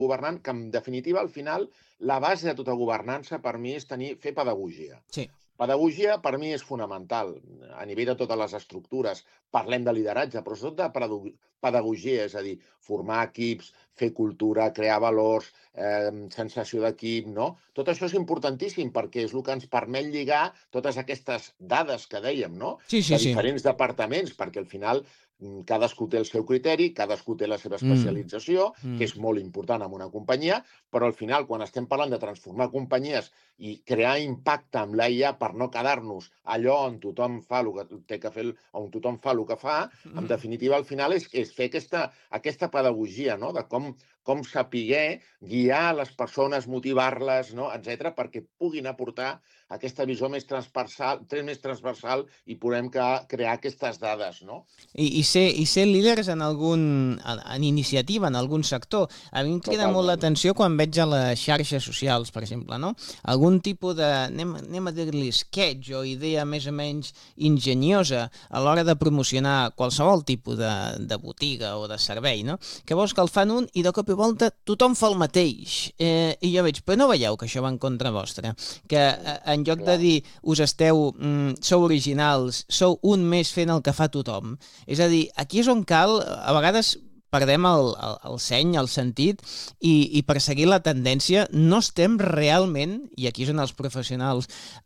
governant, que en definitiva, al final, la base de tota governança per mi és fer pedagogia. Sí. Pedagogia per mi és fonamental a nivell de totes les estructures. Parlem de lideratge, però sobretot de pedagogia, és a dir, formar equips, fer cultura, crear valors, sensació d'equip, no? Tot això és importantíssim perquè és el que ens permet lligar totes aquestes dades que dèiem, no? Sí. De diferents departaments, perquè al final cadascú té el seu criteri, cadascú té la seva especialització, que és molt important en una companyia, però al final, quan estem parlant de transformar companyies i crear impacte amb l'AIA per no quedar-nos allò on tothom fa el que té que fer, on tothom fa el que fa, en definitiva, al final és fer aquesta pedagogia, no? De com saber guiar les persones, motivar-les, no? Etc., perquè puguin aportar aquesta visió més transversal i podem crear aquestes dades, no? I ser líders en iniciativa, en algun sector. A mi em crida molt l'atenció quan veig a les xarxes socials, per exemple, no? Algun tipus de, anem a dir-li sketch o idea més o menys enginyosa a l'hora de promocionar qualsevol tipus de botiga o de servei, no? Que veus que el fan un i de cop i volta tothom fa el mateix. I jo veig, però no veieu que això va en contra vostra? Que en lloc de dir sou originals, sou un més fent el que fa tothom. És a dir, aquí és on cal, a vegades perdem el seny, el sentit, i per seguir la tendència no estem realment, i aquí és on els professionals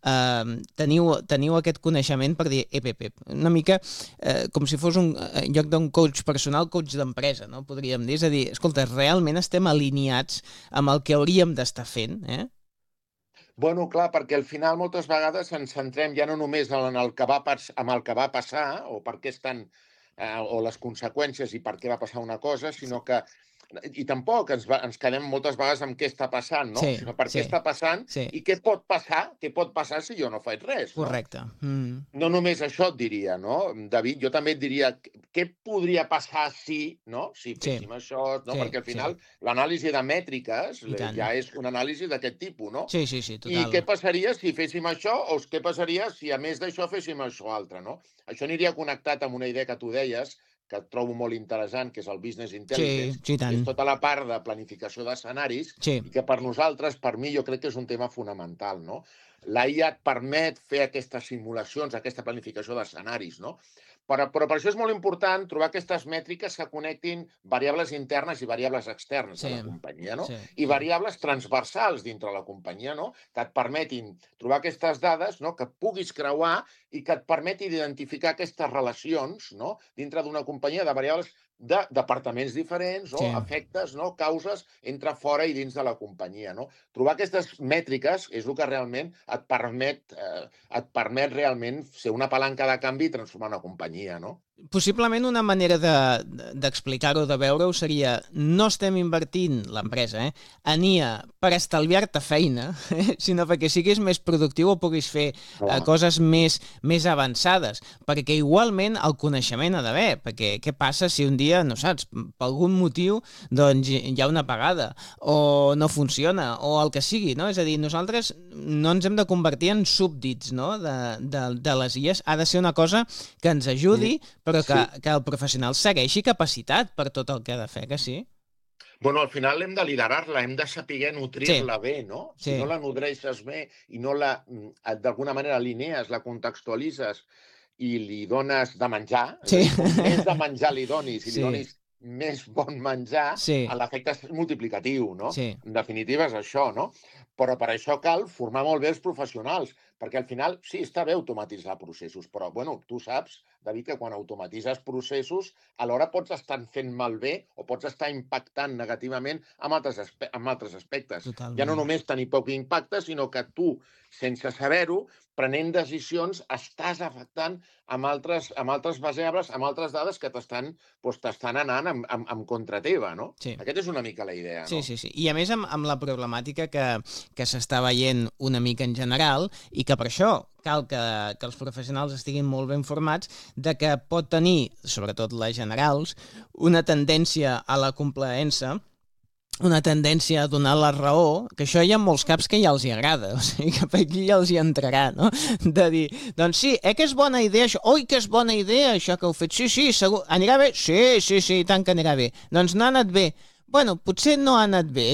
teniu aquest coneixement per dir, una mica com si fos en lloc d'un coach personal, coach d'empresa, no? Podríem dir, és a dir, escolta, realment estem alineats amb el que hauríem d'estar fent, Bueno, clar, perquè al final moltes vegades ens centrem ja no només en el que va passar o per què estan o les conseqüències i per què va passar una cosa, sinó que i tampoc ens quedem moltes vegades amb què està passant, no? Sinó per què està passant i què pot passar si jo no faig res. Correcte. No només això et diria, no? David, jo també et diria què podria passar si féssim això, no? Perquè al final l'anàlisi de mètriques ja és una anàlisi d'aquest tipus, no? Sí, total. I què passaria si féssim això o què passaria si a més d'això féssim això altre, no? Això aniria connectat amb una idea que tu deies, que trobo molt interessant, que és el business intelligence, que és tota la part de planificació d'escenaris, i que per nosaltres, per mi, jo crec que és un tema fonamental, no? L'AIA et permet fer aquestes simulacions, aquesta planificació d'escenaris, no? Però per això és molt important trobar aquestes mètriques que connectin variables internes i variables externes de la companyia, no? I variables transversals dintre la companyia, no? Que et permetin trobar aquestes dades, no? Que puguis creuar i que et permetin identificar aquestes relacions, no? Dintre d'una companyia de variables de departaments diferents, efectes, causes entre fora i dins de la companyia, no? Trobar aquestes mètriques és el que realment et permet realment ser una palanca de canvi i transformar una companyia, no? Possiblement una manera d'explicar-ho, de veure-ho, seria no estem invertint l'empresa en IA per estalviar-te feina, sinó perquè siguis més productiu o puguis fer coses més avançades, perquè igualment el coneixement ha d'haver, perquè què passa si un dia, no saps, per algun motiu doncs hi ha una apagada o no funciona o el que sigui, no? És a dir, nosaltres no ens hem de convertir en súbdits, no? de les IAs, ha de ser una cosa que ens ajudi, però que el professional segueixi capacitat per tot el que ha de fer, que sí? Bueno, al final hem de liderar-la, hem de saber nutrir-la bé, no? Si no la nodreixes bé i no d'alguna manera alinees, la contextualitzes i li dones de menjar, com més de menjar li donis, i li donis més bon menjar, l'efecte és multiplicatiu, no? En definitiva és això, no? Però per això cal formar molt bé els professionals, perquè al final sí, està bé automatitzar processos, però bueno, tu saps, David, que quan automatitzes processos alhora pots estar fent malbé o pots estar impactant negativament amb altres aspectes. Ja no només tenir poc impacte, sinó que tu, sense saber-ho, prenent decisions, estàs afectant amb altres variables, amb altres dades que t'estan anant en contra teva, no? Aquesta és una mica la idea, no? Sí. I a més amb la problemàtica que s'està veient una mica en general i que per això cal que els professionals estiguin molt ben formats, de que pot tenir, sobretot les generals, una tendència a la complaença, una tendència a donar la raó, que això hi ha molts caps que ja els hi agrada, o sigui que per aquí ja els hi entrarà, no? De dir, doncs sí, que és bona idea això, oi que és bona idea això que heu fet, sí, segur, anirà bé? Sí, i tant que anirà bé. Doncs no ha anat bé. Bueno, potser no ha anat bé.